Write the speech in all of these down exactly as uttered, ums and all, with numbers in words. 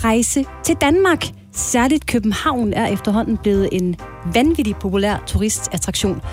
rejse til Danmark. Særligt København er efterhånden blevet en vanvittig populær turistattraktion.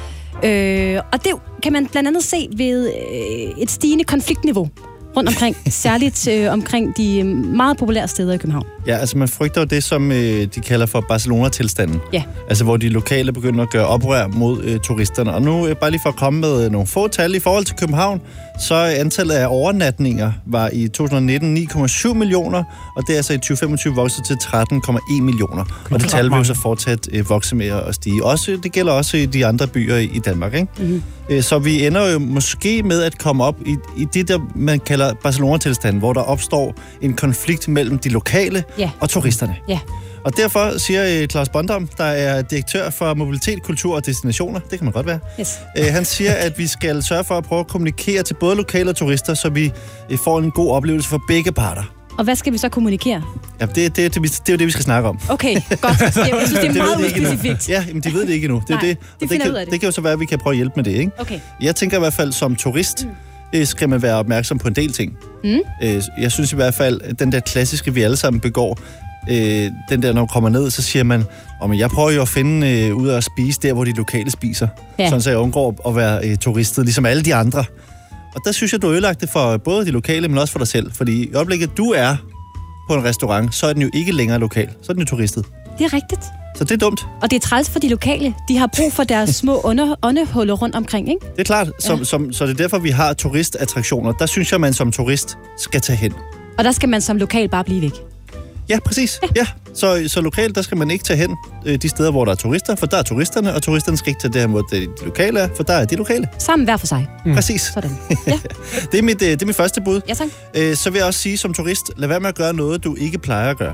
Øh, og det kan man blandt andet se ved øh, et stigende konfliktniveau rundt omkring, særligt øh, omkring de meget populære steder i København. Ja, altså man frygter jo det, som øh, de kalder for Barcelona-tilstanden. Ja. Altså hvor de lokale begynder at gøre oprør mod øh, turisterne. Og nu, øh, bare lige for at komme med øh, nogle få tal i forhold til København, så antallet af overnatninger var i to tusind nitten ni komma syv millioner, og det er altså i tyve femogtyve vokset til tretten komma en millioner. Og det tal vil jo så fortsat øh, vokse med at stige. Også, det gælder også i de andre byer i, i Danmark, ikke? Mm-hmm. Øh, så vi ender jo måske med at komme op i, i det, der man kalder Barcelona-tilstanden, hvor der opstår en konflikt mellem de lokale ja. og turisterne. Ja. Og derfor siger øh, Claus Bondam, der er direktør for Mobilitet, Kultur og Destinationer, det kan man godt være, yes. øh, han siger, at vi skal sørge for at prøve at kommunikere til både lokale og turister, så vi øh, får en god oplevelse for begge parter. Og hvad skal vi så kommunikere? Ja, det, det, det, det er jo det, vi skal snakke om. Okay, godt. Jeg synes, det er det meget uspecifikt. Ja, men de ved det ikke endnu. Det, Nej, det, de det, kan, det. det kan jo så være, at vi kan prøve at hjælpe med det, ikke? Okay. Jeg tænker i hvert fald, som turist, mm. skal man være opmærksom på en del ting. Mm. Jeg synes i hvert fald, at den der klassiske, vi alle sammen begår, øh, den der, når man kommer ned, så siger man, oh, jeg prøver jo at finde øh, ud af at spise der, hvor de lokale spiser. Ja. Sådan så jeg undgår at være øh, turistet, ligesom alle de andre. Og der synes jeg, du har ødelagt det for både de lokale, men også for dig selv. Fordi i øjeblikket, du er på en restaurant, så er den jo ikke længere lokal. Så er den jo turistet. Det er rigtigt. Så det er dumt. Og det er træls for de lokale. De har brug for deres små under, åndehuller rundt omkring, ikke? Det er klart. Som, ja. som, så det er derfor, vi har turistattraktioner. Der synes jeg, man som turist skal tage hen. Og der skal man som lokal bare blive væk. Ja, præcis. Ja. Ja. Så, så lokalt, der skal man ikke tage hen øh, de steder, hvor der er turister, for der er turisterne, og turisterne skal ikke tage det her, hvor de lokale er, for der er de lokale. Sammen hver for sig. Mm. Præcis. Sådan. Ja. det, er mit, det er mit første bud. Ja, tak. Øh, så vil jeg også sige som turist, lad være med at gøre noget, du ikke plejer at gøre.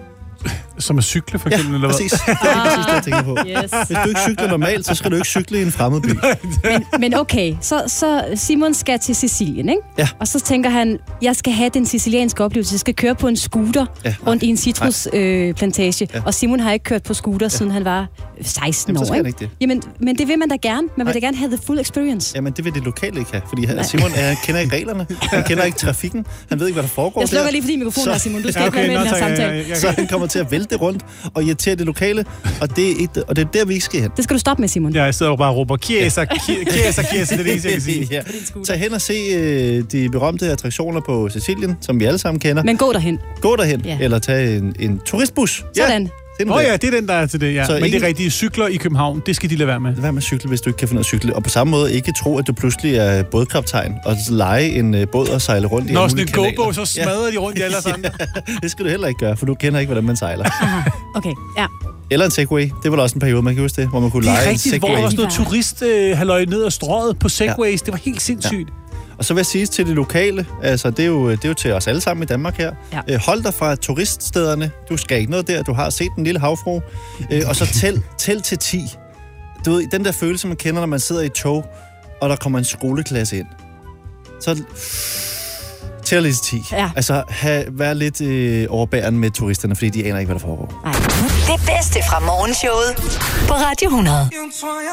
Som at cykle, for eksempel? Ja, eller præcis. Det er præcis det, jeg tænker på. Yes. Hvis du ikke cykler normalt, så skal du ikke cykle i en fremmed by. men, men okay, så, så Simon skal til Sicilien, ikke? Ja. Og så tænker han, jeg skal have den sicilianske oplevelse. Jeg skal køre på en scooter ja. rundt i en citrusplantage. Øh, ja. Og Simon har ikke kørt på scooter, ja. siden han var seksten Jamen, år, ikke? ikke det. Jamen, men det vil man da gerne. Man vil da gerne have the full experience. Jamen, det vil det lokale ikke have, fordi Nej. Simon er, kender ikke reglerne. Han kender ikke trafikken. Han ved ikke, hvad der foregår. Jeg slukker der. lige for din mikrofon her, Simon. Du skal ja, okay, okay, ikke være med i den her samtale. Ja, ja, så han kommer til at vælte rundt og irritere det lokale, og det er, et, og det er der, vi ikke skal hen. Det skal du stoppe med, Simon. Ja, jeg sidder og bare og råber, Chiesa, Chiesa, Chiesa, det er det eneste, jeg kan sige. Ja. Tag hen og se øh, de berømte attraktioner på Sicilien, som vi alle sammen kender. Men gå derhen. Gå derhen, ja. eller tag en, en turistbus. Sådan. Ja. Åh oh, ja, det er den, der er til det, ja. Så Men ingen... det er rigtige cykler i København, det skal de lade være med. Lad være med at cykle, hvis du ikke kan finde noget at cykle. Og på samme måde ikke tro, at du pludselig er bådkaptajn og lege en uh, båd og sejle rundt i Nå, alle mulige kanaler. Nå, sådan en så smadrer ja. de rundt i alle sammen. ja, det skal du heller ikke gøre, for du kender ikke, hvordan man sejler. Aha, okay, ja. Eller en Segway. Det var også en periode, man kan huske det, hvor man kunne lege en Segway. Det er rigtigt, hvor der var sådan noget turist-halløj ned ad strøget på Segways. Ja. Det var helt sindssygt. Ja. Og så vil jeg sige til det lokale, altså det er jo, det er jo til os alle sammen i Danmark her. Ja. Hold dig fra turiststederne. Du skal ikke noget der. Du har set en lille havfru. Og så tæl, tæl til ti. Du ved, den der følelse, man kender, når man sidder i et tog, og der kommer en skoleklasse ind. Så tæl lidt til ti. Ja. Altså, have, vær lidt øh, overbærende med turisterne, fordi de aner ikke, hvad der foregår. Ej. Det bedste fra morgenshowet på Radio hundrede.